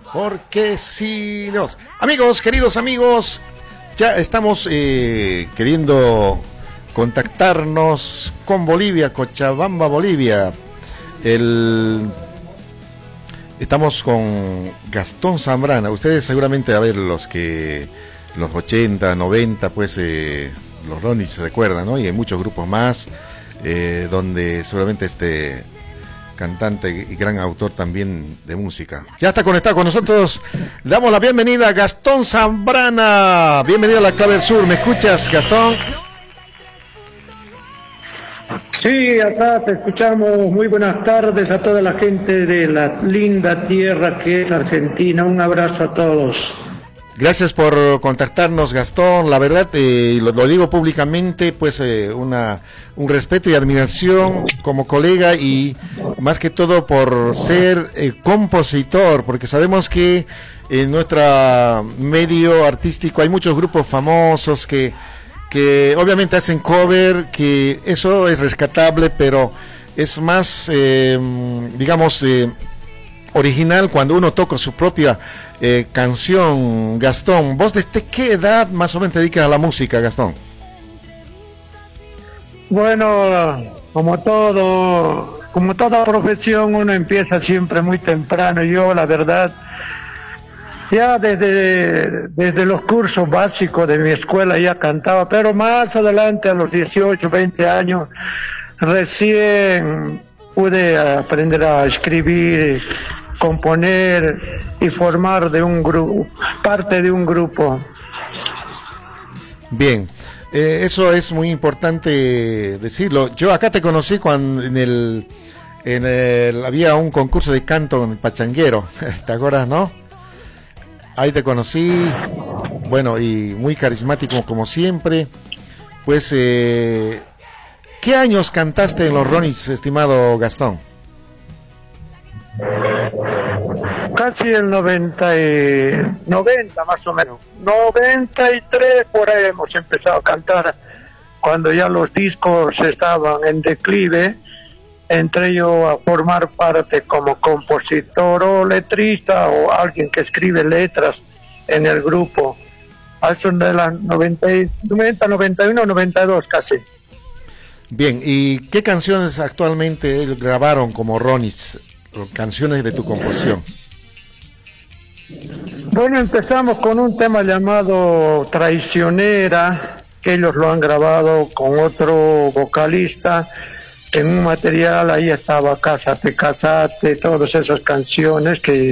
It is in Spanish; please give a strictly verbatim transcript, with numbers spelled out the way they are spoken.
Porque si nos... Amigos, queridos amigos, ya estamos eh, queriendo contactarnos con Bolivia, Cochabamba, Bolivia. El... Estamos con Gastón Zambrana. Ustedes seguramente, a ver, los que los ochenta, noventa, pues eh, los Ronis se recuerdan, ¿no? Y hay muchos grupos más eh, donde seguramente este cantante y gran autor también de música ya está conectado con nosotros. Le damos la bienvenida a Gastón Zambrana. Bienvenido a la Clave del Sur. ¿Me escuchas, Gastón? Sí, acá te escuchamos. Muy buenas tardes a toda la gente de la linda tierra que es Argentina. Un abrazo a todos. Gracias por contactarnos, Gastón. La verdad, eh, lo, lo digo públicamente, pues eh, una un respeto y admiración como colega y más que todo por ser eh, compositor, porque sabemos que en nuestro medio artístico hay muchos grupos famosos que que obviamente hacen cover, que eso es rescatable, pero es más, eh, digamos, eh, original cuando uno toca su propia eh, canción. Gastón, ¿vos desde qué edad más o menos te dedicas a la música, Gastón? Bueno, como todo, como toda profesión, uno empieza siempre muy temprano. Yo, la verdad, ya desde, desde los cursos básicos de mi escuela ya cantaba, pero más adelante, a los dieciocho, veinte años, recién pude aprender a escribir, componer y formar de un grupo, parte de un grupo. Bien, eh, eso es muy importante decirlo. Yo acá te conocí cuando en el, en el había un concurso de canto en el Pachanguero, ¿te acuerdas, no? Ahí te conocí, bueno, y muy carismático como siempre. Pues, eh, ¿qué años cantaste en los Ronis, estimado Gastón? Casi el noventa, y, noventa más o menos. noventa y tres por ahí hemos empezado a cantar, cuando ya los discos estaban en declive. Entré yo a formar parte como compositor o letrista o alguien que escribe letras en el grupo. A eso de las noventa, noventa y uno, noventa y dos casi. Bien, ¿y qué canciones actualmente grabaron como Ronis? Canciones de tu composición. Bueno, empezamos con un tema llamado Traicionera, que ellos lo han grabado con otro vocalista. En un material ahí estaba Cásate, Cásate, todas esas canciones que